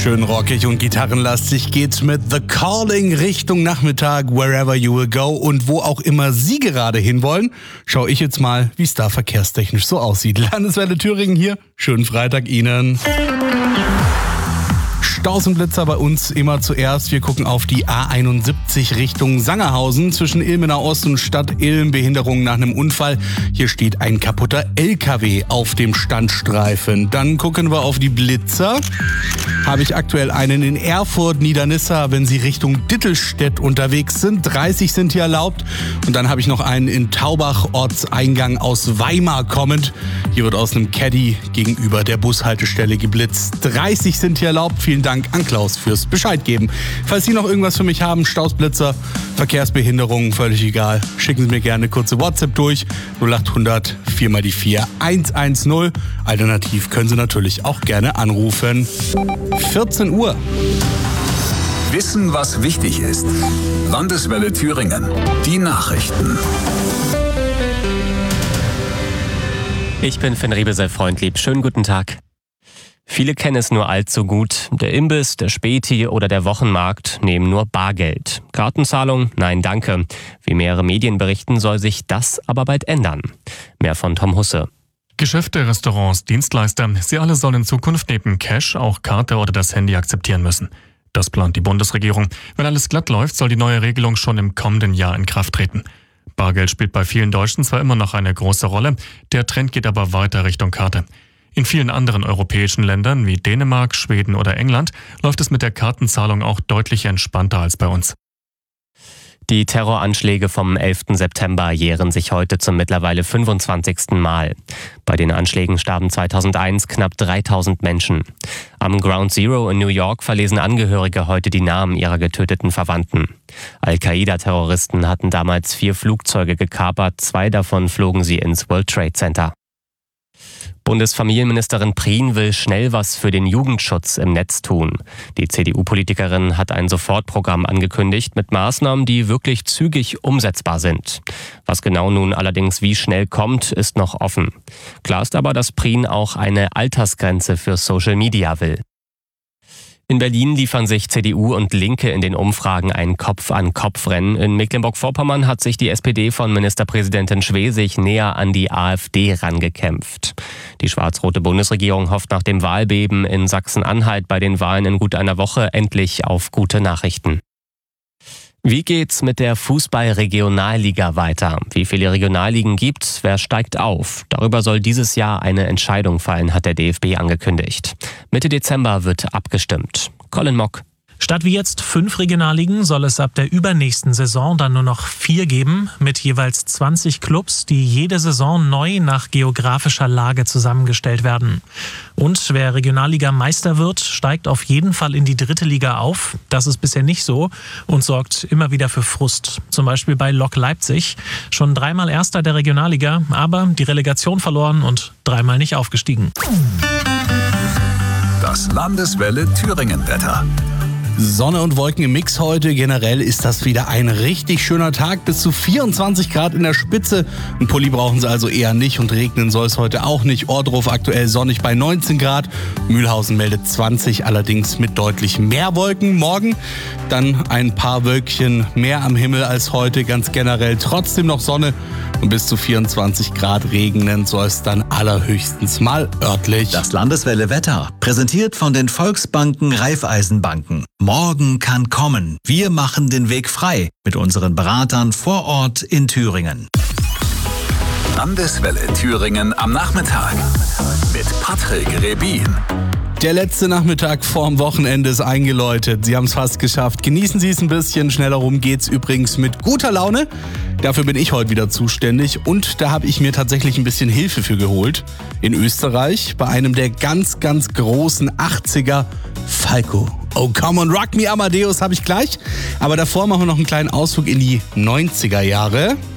Schön rockig und gitarrenlastig geht's mit The Calling Richtung Nachmittag, wherever you will go. Und wo auch immer Sie gerade hinwollen, schaue ich jetzt mal, wie es da verkehrstechnisch so aussieht. Landeswelle Thüringen hier, schönen Freitag Ihnen. Staus und Blitzer bei uns immer zuerst. Wir gucken auf die A71 Richtung Sangerhausen zwischen Ilmenau Ost und Stadt Ilm. Behinderung nach einem Unfall. Hier steht ein kaputter LKW auf dem Standstreifen. Dann gucken wir auf die Blitzer. Habe ich aktuell einen in Erfurt, Niedernissa, wenn Sie Richtung Dittelstedt unterwegs sind. 30 sind hier erlaubt. Und dann habe ich noch einen in Taubach, Ortseingang aus Weimar kommend. Hier wird aus einem Caddy gegenüber der Bushaltestelle geblitzt. 30 sind hier erlaubt. Vielen Dank an Klaus fürs Bescheid geben. Falls Sie noch irgendwas für mich haben, Stausblitzer, Verkehrsbehinderungen, völlig egal, schicken Sie mir gerne eine kurze WhatsApp durch. 0800 4x4 110. Alternativ können Sie natürlich auch gerne anrufen. 14 Uhr. Wissen, was wichtig ist. Landeswelle Thüringen. Die Nachrichten. Ich bin Finn Riebesel-Freundlieb. Schönen guten Tag. Viele kennen es nur allzu gut. Der Imbiss, der Späti oder der Wochenmarkt nehmen nur Bargeld. Kartenzahlung? Nein, danke. Wie mehrere Medien berichten, soll sich das aber bald ändern. Mehr von Tom Husse. Geschäfte, Restaurants, Dienstleister, sie alle sollen in Zukunft neben Cash auch Karte oder das Handy akzeptieren müssen. Das plant die Bundesregierung. Wenn alles glatt läuft, soll die neue Regelung schon im kommenden Jahr in Kraft treten. Bargeld spielt bei vielen Deutschen zwar immer noch eine große Rolle, der Trend geht aber weiter Richtung Karte. In vielen anderen europäischen Ländern wie Dänemark, Schweden oder England läuft es mit der Kartenzahlung auch deutlich entspannter als bei uns. Die Terroranschläge vom 11. September jähren sich heute zum mittlerweile 25. Mal. Bei den Anschlägen starben 2001 knapp 3000 Menschen. Am Ground Zero in New York verlesen Angehörige heute die Namen ihrer getöteten Verwandten. Al-Qaida-Terroristen hatten damals 4 Flugzeuge gekapert, 2 davon flogen sie ins World Trade Center. Bundesfamilienministerin Prien will schnell was für den Jugendschutz im Netz tun. Die CDU-Politikerin hat ein Sofortprogramm angekündigt mit Maßnahmen, die wirklich zügig umsetzbar sind. Was genau nun allerdings wie schnell kommt, ist noch offen. Klar ist aber, dass Prien auch eine Altersgrenze für Social Media will. In Berlin liefern sich CDU und Linke in den Umfragen ein Kopf-an-Kopf-Rennen. In Mecklenburg-Vorpommern hat sich die SPD von Ministerpräsidentin Schwesig näher an die AfD rangekämpft. Die schwarz-rote Bundesregierung hofft nach dem Wahlbeben in Sachsen-Anhalt bei den Wahlen in gut einer Woche endlich auf gute Nachrichten. Wie geht's mit der Fußball-Regionalliga weiter? Wie viele Regionalligen gibt's? Wer steigt auf? Darüber soll dieses Jahr eine Entscheidung fallen, hat der DFB angekündigt. Mitte Dezember wird abgestimmt. Colin Mock. Statt wie jetzt 5 Regionalligen soll es ab der übernächsten Saison dann nur noch 4 geben, mit jeweils 20 Clubs, die jede Saison neu nach geografischer Lage zusammengestellt werden. Und wer Regionalliga-Meister wird, steigt auf jeden Fall in die 3. Liga auf. Das ist bisher nicht so und sorgt immer wieder für Frust. Zum Beispiel bei Lok Leipzig. Schon 3-mal Erster der Regionalliga, aber die Relegation verloren und 3-mal nicht aufgestiegen. Das Landeswelle Thüringen-Wetter. Sonne und Wolken im Mix heute. Generell ist das wieder ein richtig schöner Tag. Bis zu 24 Grad in der Spitze. Einen Pulli brauchen Sie also eher nicht und regnen soll es heute auch nicht. Ohrdruf aktuell sonnig bei 19 Grad. Mühlhausen meldet 20, allerdings mit deutlich mehr Wolken. Morgen dann ein paar Wölkchen mehr am Himmel als heute. Ganz generell trotzdem noch Sonne und bis zu 24 Grad regnen soll es dann allerhöchstens mal örtlich. Das Landeswelle Wetter, präsentiert von den Volksbanken Raiffeisenbanken. Morgen kann kommen. Wir machen den Weg frei mit unseren Beratern vor Ort in Thüringen. Landeswelle Thüringen am Nachmittag mit Patrick Rebin. Der letzte Nachmittag vorm Wochenende ist eingeläutet. Sie haben es fast geschafft. Genießen Sie es ein bisschen. Schneller rum geht's übrigens mit guter Laune. Dafür bin ich heute wieder zuständig und da habe ich mir tatsächlich ein bisschen Hilfe für geholt. In Österreich bei einem der ganz, ganz großen 80er Falco. Oh, come on, rock me Amadeus habe ich gleich. Aber davor machen wir noch einen kleinen Ausflug in die 90er Jahre.